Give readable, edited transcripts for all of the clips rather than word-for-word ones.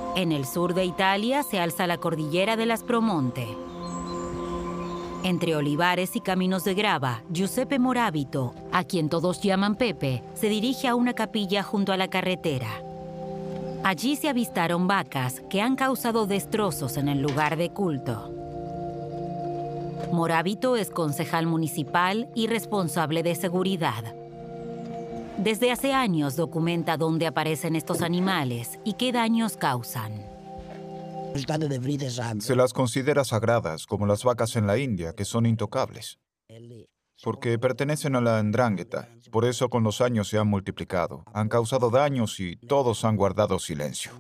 En el sur de Italia se alza la cordillera del Aspromonte. Entre olivares y caminos de grava, Giuseppe Moravito, a quien todos llaman Pepe, se dirige a una capilla junto a la carretera. Allí se avistaron vacas que han causado destrozos en el lugar de culto. Moravito es concejal municipal y responsable de seguridad. Desde hace años documenta dónde aparecen estos animales y qué daños causan. Se las considera sagradas, como las vacas en la India, que son intocables, porque pertenecen a la 'ndrangheta. Por eso con los años se han multiplicado, han causado daños y todos han guardado silencio.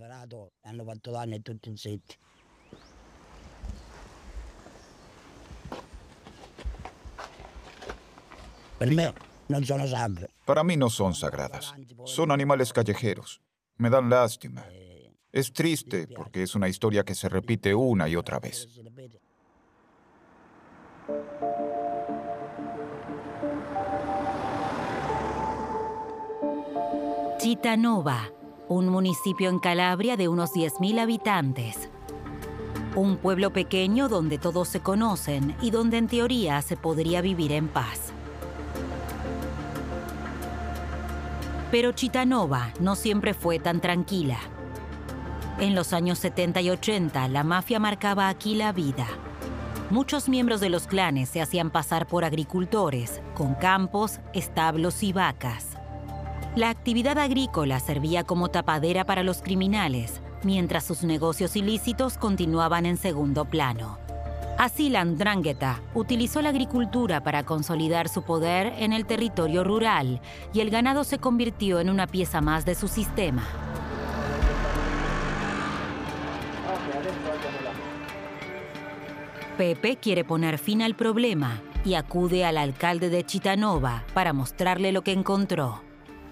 Para mí no son sagradas, son animales callejeros. Me dan lástima. Es triste porque es una historia que se repite una y otra vez. Cittànova, un municipio en Calabria de unos 10.000 habitantes. Un pueblo pequeño donde todos se conocen y donde en teoría se podría vivir en paz. Pero Cittànova no siempre fue tan tranquila. En los años 70 y 80, la mafia marcaba aquí la vida. Muchos miembros de los clanes se hacían pasar por agricultores, con campos, establos y vacas. La actividad agrícola servía como tapadera para los criminales, mientras sus negocios ilícitos continuaban en segundo plano. Así la 'ndrangheta utilizó la agricultura para consolidar su poder en el territorio rural y el ganado se convirtió en una pieza más de su sistema. Pepe quiere poner fin al problema y acude al alcalde de Cittànova para mostrarle lo que encontró.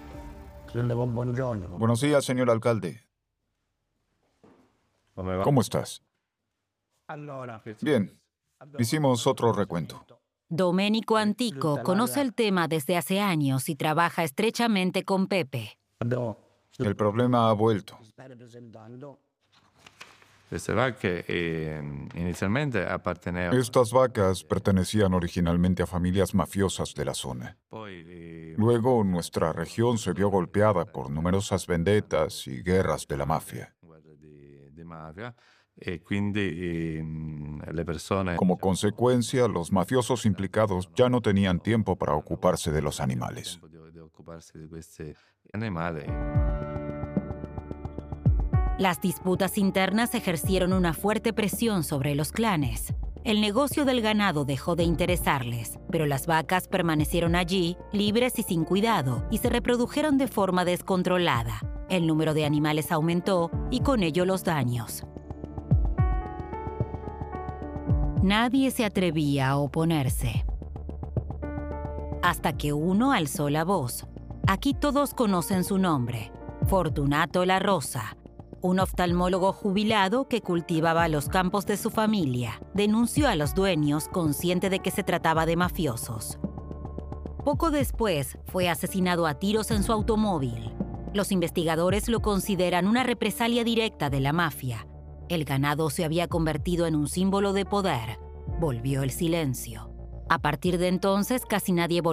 Buenos días, señor alcalde. ¿Cómo estás? Bien, hicimos otro recuento. Domenico Antico conoce el tema desde hace años y trabaja estrechamente con Pepe. El problema ha vuelto. Estas vacas pertenecían originalmente a familias mafiosas de la zona. Luego, nuestra región se vio golpeada por numerosas vendetas y guerras de la mafia. Como consecuencia, los mafiosos implicados ya no tenían tiempo para ocuparse de los animales. Las disputas internas ejercieron una fuerte presión sobre los clanes. El negocio del ganado dejó de interesarles, pero las vacas permanecieron allí, libres y sin cuidado, y se reprodujeron de forma descontrolada. El número de animales aumentó y con ello los daños. Nadie se atrevía a oponerse. Hasta que uno alzó la voz. Aquí todos conocen su nombre: Fortunato La Rosa. Un oftalmólogo jubilado que cultivaba los campos de su familia, denunció a los dueños consciente de que se trataba de mafiosos. Poco después, fue asesinado a tiros en su automóvil. Los investigadores lo consideran una represalia directa de la mafia. El ganado se había convertido en un símbolo de poder. Volvió el silencio. A partir de entonces, casi nadie volvió